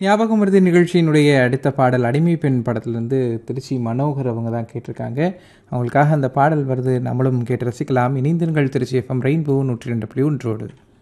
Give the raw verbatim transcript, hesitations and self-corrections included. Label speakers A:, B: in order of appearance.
A: ஞாபகம் மருதி நிகழ்ச்சியினுடைய அடுத்த பாடல் அடிமை பெண் படத்துலேருந்து திருச்சி மனோகர் அவங்க தான் கேட்டிருக்காங்க. அவங்களுக்காக அந்த பாடல் வருது, நம்மளும் கேட்டு ரசிக்கலாம். இணைந்திருங்கள் திருச்சி எஃப்எம் ரெயின்போ நூற்றி ரெண்டு புள்ளி ஒன்றோடு.